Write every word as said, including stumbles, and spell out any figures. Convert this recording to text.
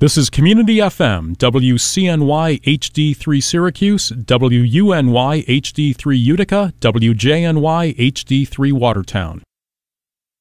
This is Community F M, W C N Y H D three Syracuse, W U N Y H D three Utica, W J N Y H D three Watertown.